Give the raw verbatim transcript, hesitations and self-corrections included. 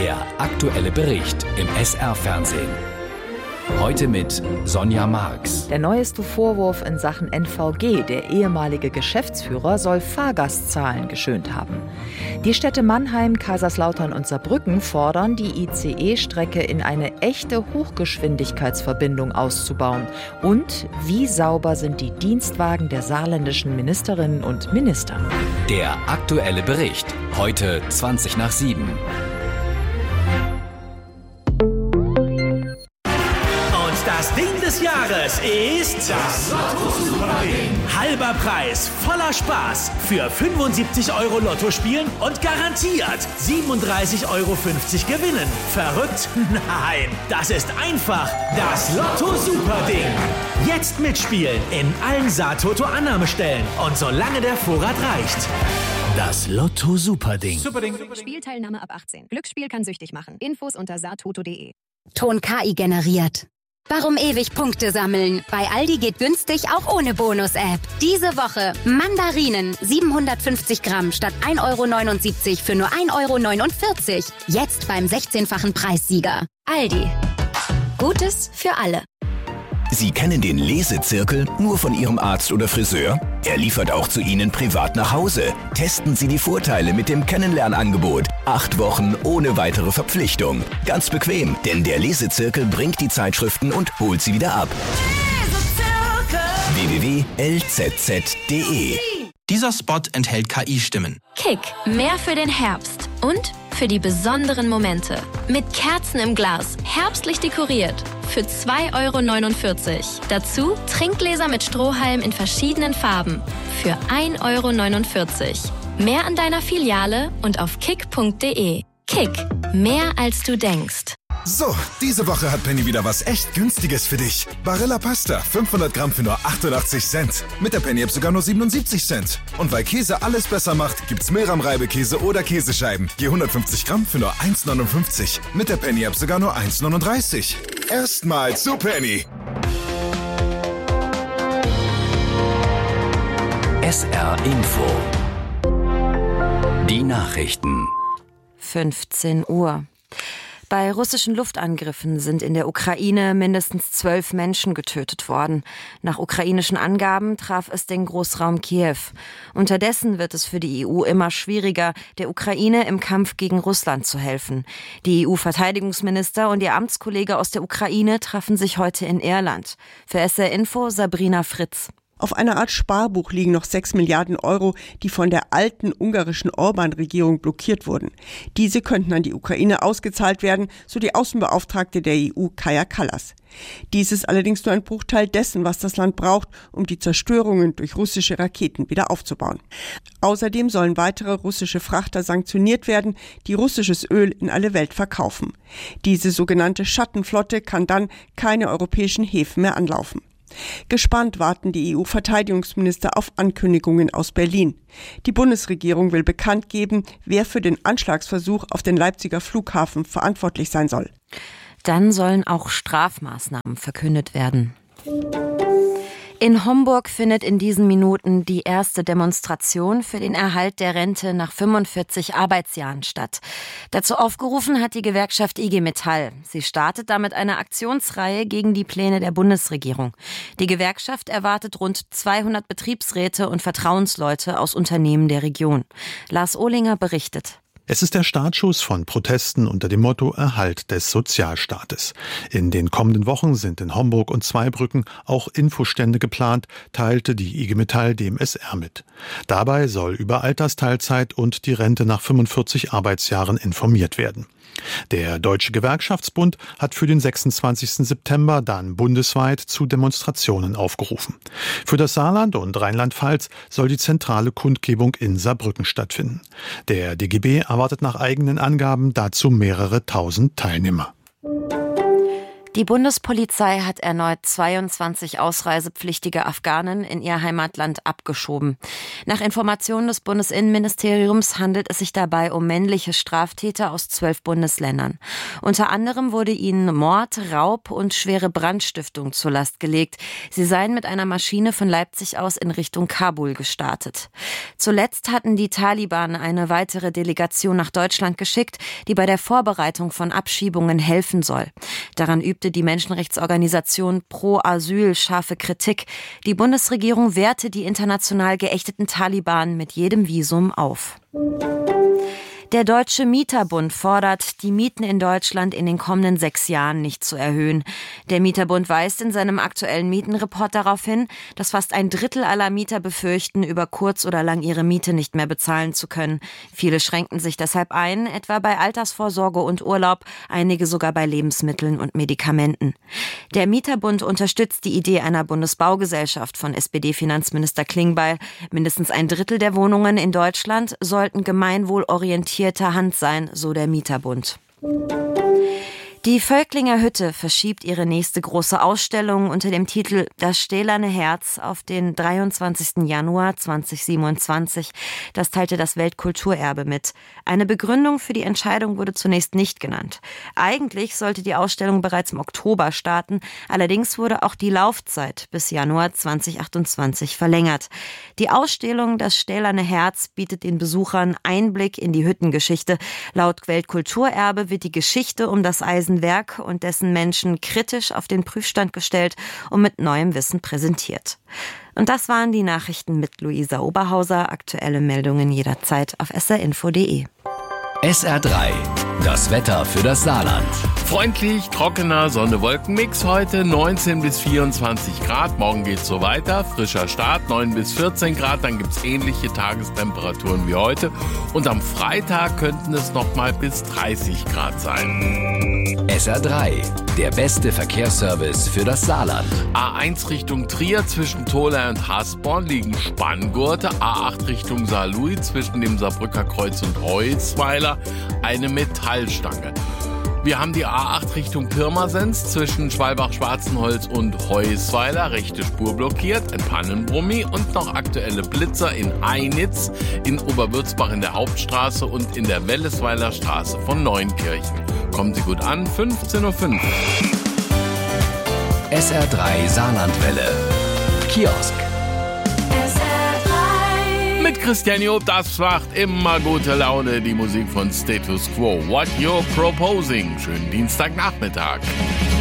Der aktuelle Bericht im S R-Fernsehen. Heute mit Sonja Marx. Der neueste Vorwurf in Sachen N V G. Der ehemalige Geschäftsführer soll Fahrgastzahlen geschönt haben. Die Städte Mannheim, Kaiserslautern und Saarbrücken fordern, die I C E-Strecke in eine echte Hochgeschwindigkeitsverbindung auszubauen. Und wie sauber sind die Dienstwagen der saarländischen Ministerinnen und Minister? Der aktuelle Bericht. Heute zwanzig nach sieben. Das Ding des Jahres ist das Lotto-Super-Ding. Halber Preis, voller Spaß. Für fünfundsiebzig Euro Lotto spielen und garantiert siebenunddreißig Euro fünfzig gewinnen. Verrückt? Nein, das ist einfach das Lotto-Super-Ding. Jetzt mitspielen in allen Saar-Toto-Annahmestellen und solange der Vorrat reicht. Das Lotto-Super-Ding. Superding. Spielteilnahme ab achtzehn. Glücksspiel kann süchtig machen. Infos unter saartoto punkt de. Ton K I generiert. Warum ewig Punkte sammeln? Bei Aldi geht günstig auch ohne Bonus-App. Diese Woche Mandarinen siebenhundertfünfzig Gramm statt ein Euro neunundsiebzig für nur ein Euro neunundvierzig. Jetzt beim sechzehnfachen Preissieger. Aldi. Gutes für alle. Sie kennen den Lesezirkel nur von Ihrem Arzt oder Friseur? Er liefert auch zu Ihnen privat nach Hause. Testen Sie die Vorteile mit dem Kennenlernangebot. Acht Wochen ohne weitere Verpflichtung. Ganz bequem, denn der Lesezirkel bringt die Zeitschriften und holt sie wieder ab. w w w punkt l z z punkt d e. Dieser Spot enthält K I-Stimmen. Kick, mehr für den Herbst und für die besonderen Momente. Mit Kerzen im Glas, herbstlich dekoriert. Für zwei Euro neunundvierzig. Dazu Trinkgläser mit Strohhalm in verschiedenen Farben. Für ein Euro neunundvierzig. Mehr an deiner Filiale und auf kick punkt de. Kick, mehr als du denkst. So, diese Woche hat Penny wieder was echt Günstiges für dich. Barilla Pasta, fünfhundert Gramm für nur achtundachtzig Cent. Mit der Penny-App sogar nur siebenundsiebzig Cent. Und weil Käse alles besser macht, gibt's Milram-Reibekäse oder Käsescheiben. Je hundertfünfzig Gramm für nur eins neunundfünfzig. Mit der Penny-App sogar nur eins neununddreißig. Erstmal zu Penny. S R Info. Die Nachrichten. fünfzehn Uhr. Bei russischen Luftangriffen sind in der Ukraine mindestens zwölf Menschen getötet worden. Nach ukrainischen Angaben traf es den Großraum Kiew. Unterdessen wird es für die E U immer schwieriger, der Ukraine im Kampf gegen Russland zu helfen. Die E U-Verteidigungsminister und ihr Amtskollege aus der Ukraine trafen sich heute in Irland. Für S R Info Sabrina Fritz. Auf einer Art Sparbuch liegen noch sechs Milliarden Euro, die von der alten ungarischen Orban-Regierung blockiert wurden. Diese könnten an die Ukraine ausgezahlt werden, so die Außenbeauftragte der E U Kaja Kallas. Dies ist allerdings nur ein Bruchteil dessen, was das Land braucht, um die Zerstörungen durch russische Raketen wieder aufzubauen. Außerdem sollen weitere russische Frachter sanktioniert werden, die russisches Öl in alle Welt verkaufen. Diese sogenannte Schattenflotte kann dann keine europäischen Häfen mehr anlaufen. Gespannt warten die E U-Verteidigungsminister auf Ankündigungen aus Berlin. Die Bundesregierung will bekannt geben, wer für den Anschlagsversuch auf den Leipziger Flughafen verantwortlich sein soll. Dann sollen auch Strafmaßnahmen verkündet werden. In Homburg findet in diesen Minuten die erste Demonstration für den Erhalt der Rente nach fünfundvierzig Arbeitsjahren statt. Dazu aufgerufen hat die Gewerkschaft I G Metall. Sie startet damit eine Aktionsreihe gegen die Pläne der Bundesregierung. Die Gewerkschaft erwartet rund zweihundert Betriebsräte und Vertrauensleute aus Unternehmen der Region. Lars Ohlinger berichtet. Es ist der Startschuss von Protesten unter dem Motto Erhalt des Sozialstaates. In den kommenden Wochen sind in Homburg und Zweibrücken auch Infostände geplant, teilte die I G Metall dem S R mit. Dabei soll über Altersteilzeit und die Rente nach fünfundvierzig Arbeitsjahren informiert werden. Der Deutsche Gewerkschaftsbund hat für den sechsundzwanzigsten September dann bundesweit zu Demonstrationen aufgerufen. Für das Saarland und Rheinland-Pfalz soll die zentrale Kundgebung in Saarbrücken stattfinden. Der D G B erwartet nach eigenen Angaben dazu mehrere tausend Teilnehmer. Die Bundespolizei hat erneut zweiundzwanzig ausreisepflichtige Afghanen in ihr Heimatland abgeschoben. Nach Informationen des Bundesinnenministeriums handelt es sich dabei um männliche Straftäter aus zwölf Bundesländern. Unter anderem wurde ihnen Mord, Raub und schwere Brandstiftung zur Last gelegt. Sie seien mit einer Maschine von Leipzig aus in Richtung Kabul gestartet. Zuletzt hatten die Taliban eine weitere Delegation nach Deutschland geschickt, die bei der Vorbereitung von Abschiebungen helfen soll. Daran übte die Menschenrechtsorganisation Pro Asyl scharfe Kritik. Die Bundesregierung wehrte die international geächteten Taliban mit jedem Visum auf. Der Deutsche Mieterbund fordert, die Mieten in Deutschland in den kommenden sechs Jahren nicht zu erhöhen. Der Mieterbund weist in seinem aktuellen Mietenreport darauf hin, dass fast ein Drittel aller Mieter befürchten, über kurz oder lang ihre Miete nicht mehr bezahlen zu können. Viele schränken sich deshalb ein, etwa bei Altersvorsorge und Urlaub, einige sogar bei Lebensmitteln und Medikamenten. Der Mieterbund unterstützt die Idee einer Bundesbaugesellschaft von S P D-Finanzminister Klingbeil. Mindestens ein Drittel der Wohnungen in Deutschland sollten gemeinwohlorientiert Hand sein, so der Mieterbund. Die Völklinger Hütte verschiebt ihre nächste große Ausstellung unter dem Titel Das stählerne Herz auf den dreiundzwanzigsten Januar zweitausendsiebenundzwanzig. Das teilte das Weltkulturerbe mit. Eine Begründung für die Entscheidung wurde zunächst nicht genannt. Eigentlich sollte die Ausstellung bereits im Oktober starten, allerdings wurde auch die Laufzeit bis Januar zweitausendachtundzwanzig verlängert. Die Ausstellung Das stählerne Herz bietet den Besuchern Einblick in die Hüttengeschichte. Laut Weltkulturerbe wird die Geschichte um das Eisen Werk und dessen Menschen kritisch auf den Prüfstand gestellt und mit neuem Wissen präsentiert. Und das waren die Nachrichten mit Luisa Oberhauser. Aktuelle Meldungen jederzeit auf s r info punkt d e. S R drei, das Wetter für das Saarland. Freundlich, trockener Sonne-Wolken-Mix heute, neunzehn bis vierundzwanzig Grad. Morgen geht's so weiter, frischer Start, neun bis vierzehn Grad. Dann gibt's ähnliche Tagestemperaturen wie heute. Und am Freitag könnten es noch mal bis dreißig Grad sein. S R drei, der beste Verkehrsservice für das Saarland. A eins Richtung Trier zwischen Tholey und Hasborn liegen Spanngurte. A acht Richtung Saarlouis zwischen dem Saarbrücker Kreuz und Heusweiler eine Metallstange. Wir haben die A acht Richtung Pirmasens zwischen Schwalbach-Schwarzenholz und Heusweiler, rechte Spur blockiert, ein Pannenbrummi und noch aktuelle Blitzer in Einitz, in Oberwürzbach in der Hauptstraße und in der Wellesweiler Straße von Neunkirchen. Kommen Sie gut an, fünfzehn Uhr fünf. S R drei Saarlandwelle. Kiosk. Mit Christian Job, das macht immer gute Laune, die Musik von Status Quo. What You're Proposing. Schönen Dienstagnachmittag.